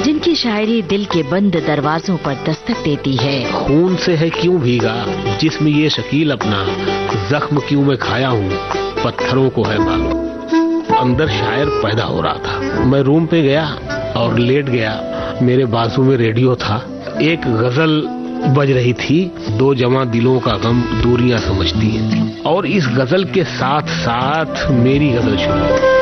जिनकी शायरी दिल के बंद दरवाजों पर दस्तक देती है। खून से है क्यों भीगा जिस्म ये शकील अपना, जख्म क्यों मैं खाया हूँ पत्थरों को है मालूम। अंदर शायर पैदा हो रहा था। मैं रूम पे गया और लेट गया। मेरे बाजू में रेडियो था। एक गजल बज रही थी, दो जमा दिलों का गम दूरियां समझती है। और इस गजल के साथ साथ मेरी गजल शुरू।